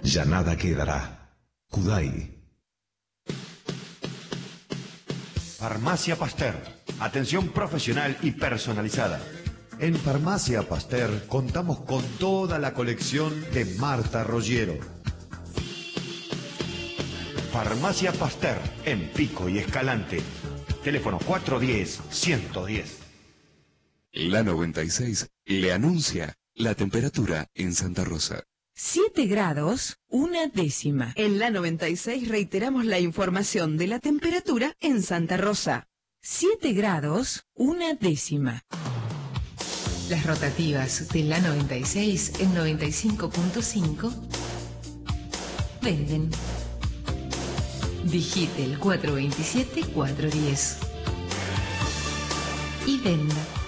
ya nada quedará. Kudai. Farmacia Pasteur. Atención profesional y personalizada. En Farmacia Pasteur contamos con toda la colección de Marta Roggiero. Farmacia Pasteur, en Pico y Escalante. Teléfono 410-110. La 96 le anuncia la temperatura en Santa Rosa. 7 grados, 1/10. En la 96 reiteramos la información de la temperatura en Santa Rosa. 7 grados, 1/10. Las rotativas de la 96 en 95.5 venden. Digite el 427-410 y venda.